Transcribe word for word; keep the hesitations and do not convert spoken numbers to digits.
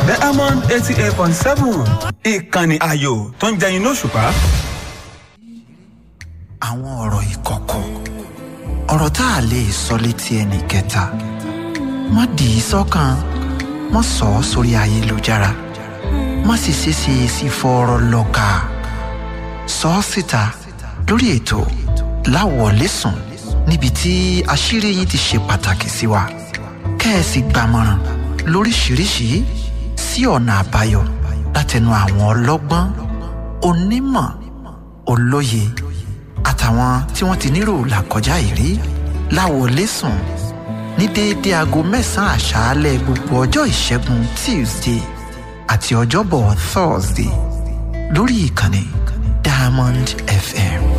Diamond eighty eight point seven ìkànnì ayò tó ń jẹyin lóṣùpá. Àwọn ọ̀rọ̀ ìkọ̀kọ̀, ọ̀rọ̀ tá a lè sọ létí ẹnì kẹta, má dì í sọ́kàn, má sọ ọ́ sórí ayélujára, má sì ṣeéṣe sí fọ́ọ̀rọ̀ lọ́ka. Sọ ọ́ síta lórí ètò Láwọ̀lẹ́sùn níbi tí àṣírí yín ti ṣe pàtàkì sí wa. Kẹ́ẹ̀sì gbàmọ̀ràn lóríṣìíríṣìí sí ọ̀nà àbáyọ látẹnu àwọn ọlọ́gbọ́n, onímọ̀, olóye àtàwọn tí wọ́n ti nírò làkọjá ìrí. Láwọ̀lẹ́sùn ní déédéé aago mẹ́sàn-án àṣálẹ́ gbogbo ọjọ́ ìṣẹ́gun Tuesday àti ọjọ́bọ̀ Thursday lórí ìkànnì Diamond F M.